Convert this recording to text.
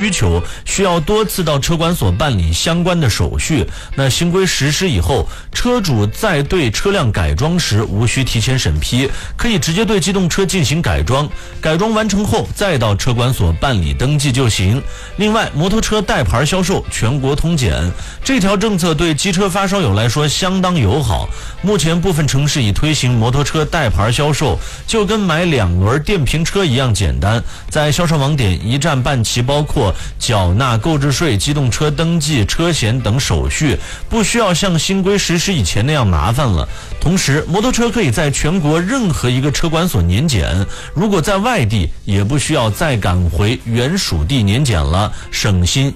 需求，需要多次到车管所办理相关的手续。那新规实施以后，车主在对车辆改装时无需提前审批，可以直接对机动车进行改装，改装完成后再到车管所办理登记就行。另外，摩托车带牌销售全国通检，这条政策对机车发烧友来说相当友好。目前部分城市已推行摩托车带牌销售，就跟买2轮电瓶车一样简单，在销售网点一站办齐，包括缴纳购置税、机动车登记、车险等手续，不需要像新规实施以前那样麻烦了。同时，摩托车可以在全国任何一个车管所年检，如果在外地，也不需要再赶回原属地年检了，省心